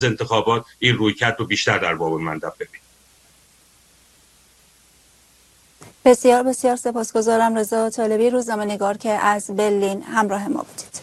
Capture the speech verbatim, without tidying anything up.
انتخابات این رویکرد رو بیشتر در باب المندب ببینیم. بسیار بسیار سپاسگزارم رضا طالبی، روزنامه‌نگار که از برلین همراه ما بودید.